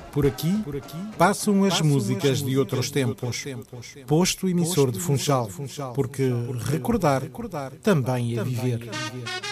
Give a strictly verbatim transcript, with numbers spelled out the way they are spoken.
Por aqui, passam as músicas de outros tempos. Posto emissor de Funchal, porque recordar também é viver.